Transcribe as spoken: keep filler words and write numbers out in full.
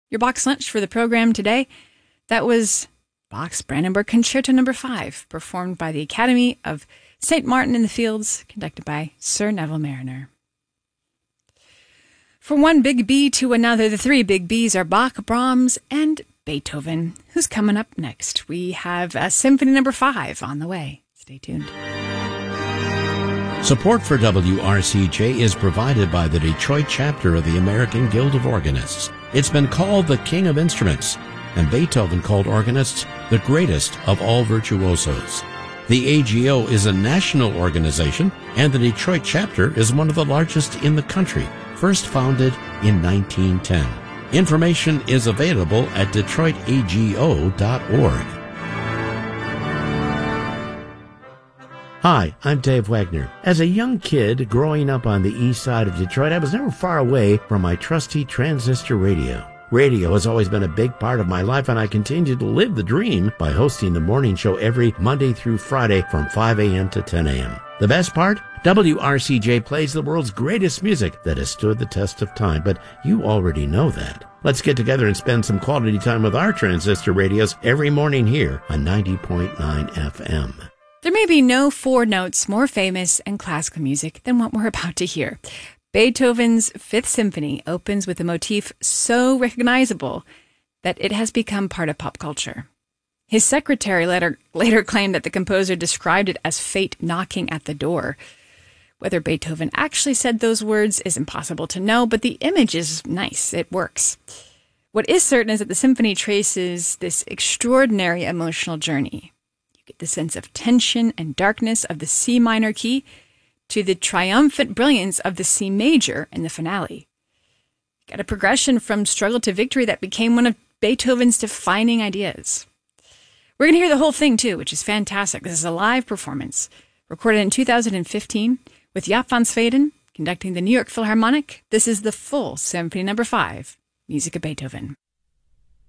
Your box lunch for the program today, that was Bach's Brandenburg Concerto number five, performed by the Academy of Saint Martin in the Fields, conducted by Sir Neville Mariner. From one big B to another, the three big Bs are Bach, Brahms, and Beethoven. Who's coming up next? We have uh, Symphony number five on the way. Stay tuned. Support for W R C J is provided by the Detroit chapter of the American Guild of Organists. It's been called the King of Instruments, and Beethoven called organists the greatest of all virtuosos. The A G O is a national organization, and the Detroit chapter is one of the largest in the country, first founded in nineteen ten. Information is available at detroit a g o dot org. Hi, I'm Dave Wagner. As a young kid growing up on the east side of Detroit, I was never far away from my trusty transistor radio. Radio has always been a big part of my life, and I continue to live the dream by hosting the morning show every Monday through Friday from five a.m. to ten a.m. The best part? W R C J plays the world's greatest music that has stood the test of time, but you already know that. Let's get together and spend some quality time with our transistor radios every morning here on ninety point nine F M. There may be no four notes more famous in classical music than what we're about to hear. Beethoven's Fifth Symphony opens with a motif so recognizable that it has become part of pop culture. His secretary later, later claimed that the composer described it as fate knocking at the door. Whether Beethoven actually said those words is impossible to know, but the image is nice. It works. What is certain is that the symphony traces this extraordinary emotional journey. The sense of tension and darkness of the C minor key to the triumphant brilliance of the C major in the finale. You got a progression from struggle to victory that became one of Beethoven's defining ideas. We're going to hear the whole thing too, which is fantastic. This is a live performance recorded in two thousand fifteen with Jaap van Zweden conducting the New York Philharmonic. This is the full Symphony number five, music of Beethoven.